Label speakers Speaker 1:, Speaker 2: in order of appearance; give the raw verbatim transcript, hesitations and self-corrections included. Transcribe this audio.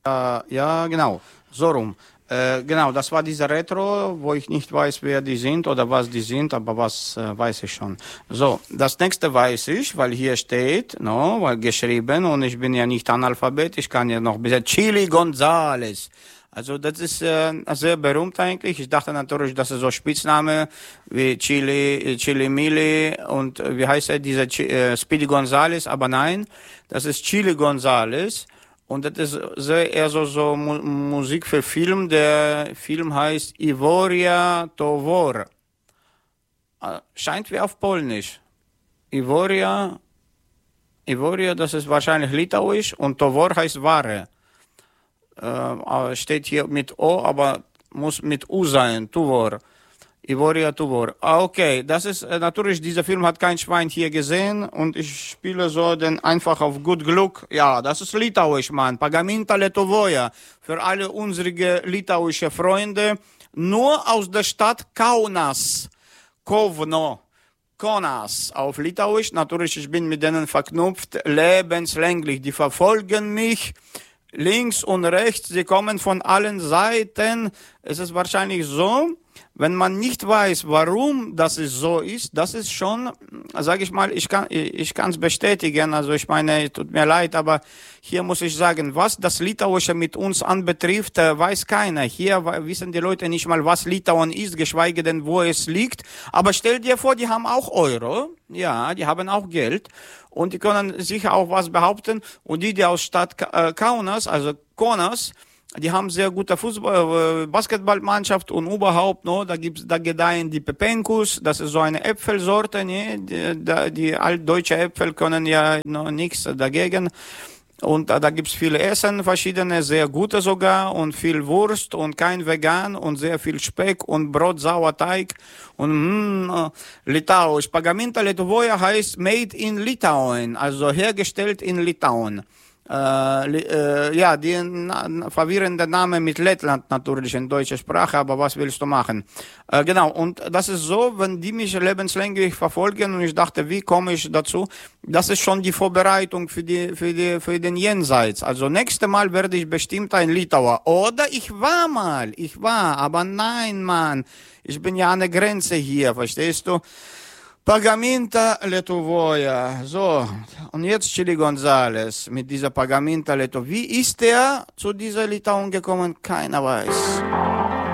Speaker 1: Ja, genau, so rum. Äh, genau, das war dieser Retro, wo ich nicht weiß, wer die sind oder was die sind, aber was äh, weiß ich schon. So, das nächste weiß ich, weil hier steht, no, weil geschrieben, und ich bin ja nicht Analphabet, ich kann ja noch ein bisschen Chili Gonzales. Also das ist äh, sehr berühmt eigentlich. Ich dachte natürlich, das ist so Spitzname wie Chili, Chili Mili und äh, wie heißt er, dieser Ch äh, Speedy Gonzales, aber nein, das ist Chili Gonzales. Und das ist sehr eher so, so Mu Musik für Film. Der Film heißt Iworia Towor. Äh, scheint wie auf Polnisch. Iworia, Iworia, das ist wahrscheinlich Litauisch und Towor heißt Ware. Äh, steht hier mit O, aber muss mit U sein. Towor. Iworia Towor. Ah, okay, das ist äh, natürlich, dieser Film hat kein Schwein hier gesehen und ich spiele so den einfach auf gut Glück. Ja, das ist litauisch, Mann. Pagaminta Lietuvoje. Für alle unsere litauische Freunde. Nur aus der Stadt Kaunas. Kovno. Kaunas auf Litauisch. Natürlich, ich bin mit denen verknüpft. Lebenslänglich. Die verfolgen mich. Links und rechts. Sie kommen von allen Seiten. Es ist wahrscheinlich so, wenn man nicht weiß, warum das so ist, das ist schon, sage ich mal, ich kann ich kann es bestätigen. Also ich meine, tut mir leid, aber hier muss ich sagen, was das Litauische mit uns anbetrifft, weiß keiner. Hier wissen die Leute nicht mal, was Litauen ist, geschweige denn, wo es liegt. Aber stell dir vor, die haben auch Euro, ja, die haben auch Geld und die können sicher auch was behaupten. Und die, die aus Stadt Kaunas, also Kaunas, die haben sehr gute Fußball, äh, Basketballmannschaft und überhaupt, no, da gibt's, da gedeihen die Pepenkus, das ist so eine Äpfelsorte, ne, die, die, die altdeutsche Äpfel können ja noch nichts dagegen. Und äh, da gibt's viele Essen, verschiedene, sehr gute sogar und viel Wurst und kein Vegan und sehr viel Speck und Brot, Sauerteig und mh, Litauisch. Pagaminta Lietuvoje heißt made in Litauen, also hergestellt in Litauen. Äh, äh, ja, die na, verwirrende Name mit Lettland natürlich in deutscher Sprache, aber was willst du machen? Äh, genau, und das ist so, wenn die mich lebenslänglich verfolgen und ich dachte, wie komme ich dazu? Das ist schon die Vorbereitung für die, für die, für den Jenseits. Also nächste Mal werde ich bestimmt ein Litauer. Oder ich war mal, ich war, aber nein, Mann, ich bin ja an der Grenze hier, verstehst du? Pagaminta Lietuvoje. So, und jetzt Chili Gonzales mit dieser Pagaminta Lietuvoje. Wie ist der zu dieser Litauen gekommen? Keiner weiß.